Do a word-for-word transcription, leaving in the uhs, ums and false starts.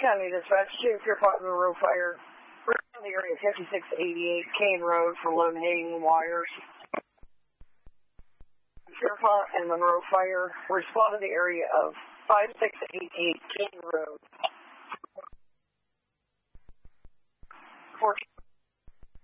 County Dispatch, Chief Pierpont and Monroe Fire. We're in the area fifty-six eighty-eight Kane Road for lone hanging wires. Pierpont and Monroe Fire respond to the area of five six eight eight Kane Road.